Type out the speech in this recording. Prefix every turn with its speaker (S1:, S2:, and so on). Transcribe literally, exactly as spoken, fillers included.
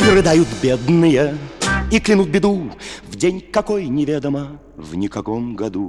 S1: рыдают бедные и клянут беду в день какой неведомо в никаком году.